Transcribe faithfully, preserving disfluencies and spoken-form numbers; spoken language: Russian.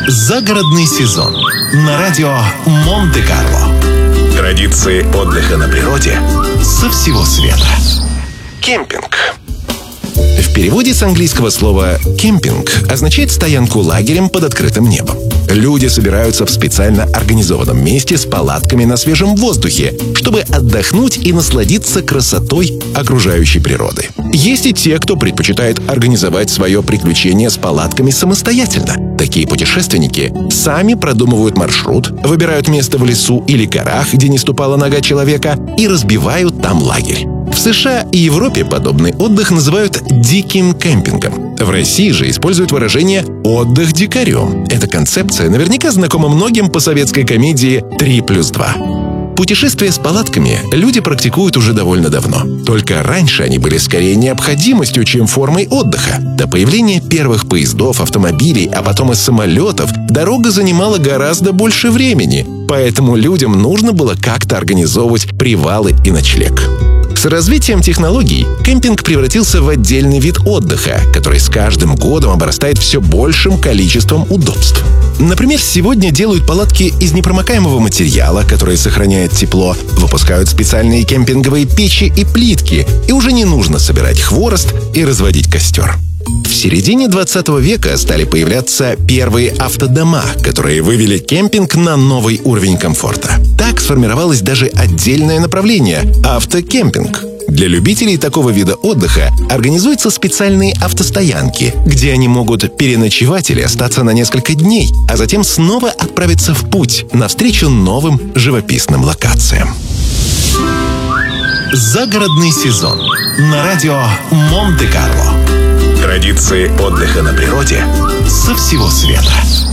Загородный сезон на радио Монте-Карло. Традиции отдыха на природе со всего света. Кемпинг. В переводе с английского слова «кемпинг» означает стоянку лагерем под открытым небом. Люди собираются в специально организованном месте с палатками на свежем воздухе, чтобы отдохнуть и насладиться красотой окружающей природы. Есть и те, кто предпочитает организовать свое приключение с палатками самостоятельно. Такие путешественники сами продумывают маршрут, выбирают место в лесу или горах, где не ступала нога человека, и разбивают там лагерь. В США и Европе подобный отдых называют диким кемпингом. В России же используют выражение «отдых дикарем». Эта концепция наверняка знакома многим по советской комедии «три плюс два». Путешествия с палатками люди практикуют уже довольно давно. Только раньше они были скорее необходимостью, чем формой отдыха. До появления первых поездов, автомобилей, а потом и самолетов, дорога занимала гораздо больше времени, поэтому людям нужно было как-то организовывать привалы и ночлег. С развитием технологий кемпинг превратился в отдельный вид отдыха, который с каждым годом обрастает все большим количеством удобств. Например, сегодня делают палатки из непромокаемого материала, который сохраняет тепло, выпускают специальные кемпинговые печи и плитки, и уже не нужно собирать хворост и разводить костер. В середине двадцатого века стали появляться первые автодома, которые вывели кемпинг на новый уровень комфорта. Так сформировалось даже отдельное направление – автокемпинг. Для любителей такого вида отдыха организуются специальные автостоянки, где они могут переночевать или остаться на несколько дней, а затем снова отправиться в путь навстречу новым живописным локациям. Загородный сезон на радио Монте-Карло. Традиции отдыха на природе со всего света.